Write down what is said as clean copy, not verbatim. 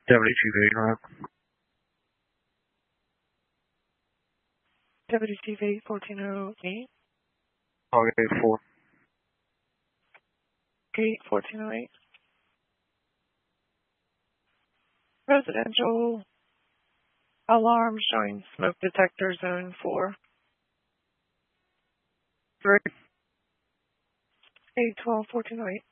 WTV, right? WTV 1408. Target 84. 1408. Residential alarm showing smoke detector zone 4. 3. 812 1408.